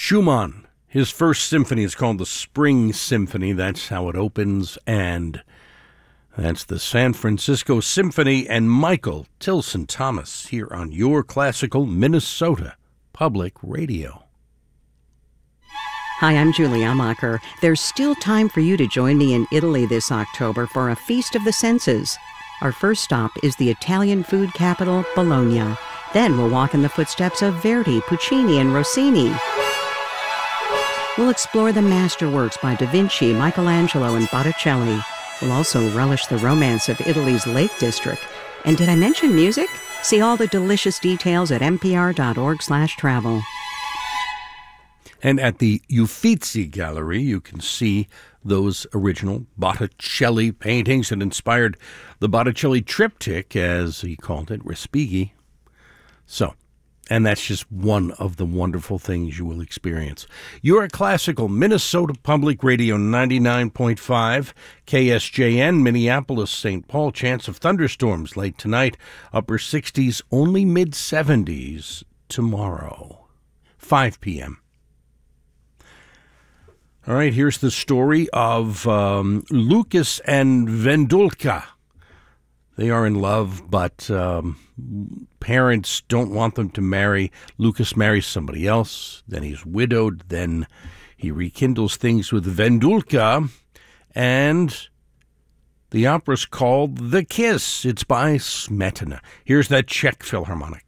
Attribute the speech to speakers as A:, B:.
A: Schumann, his first symphony is called the Spring Symphony. That's how it opens, and that's the San Francisco Symphony and Michael Tilson Thomas here on Your Classical Minnesota Public Radio.
B: Hi, I'm Julie Amacher. There's still time for you to join me in Italy this October for a Feast of the Senses. Our first stop is the Italian food capital, Bologna. Then we'll walk in the footsteps of Verdi, Puccini, and Rossini. We'll explore the masterworks by Da Vinci, Michelangelo, and Botticelli. We'll also relish the romance of Italy's Lake District. And did I mention music? See all the delicious details at npr.org/travel.
A: And at the Uffizi Gallery, you can see those original Botticelli paintings that inspired the Botticelli triptych, as he called it, Respighi. So, and that's just one of the wonderful things you will experience. Your Classical Minnesota Public Radio 99.5, KSJN, Minneapolis, St. Paul. Chance of thunderstorms late tonight, upper 60s, only mid-70s tomorrow, 5 p.m. All right, here's the story of Lucas and Vendulka. They are in love, but parents don't want them to marry. Lucas marries somebody else, then he's widowed, then he rekindles things with Vendulka, and the opera's called The Kiss. It's by Smetana. Here's that Czech Philharmonic.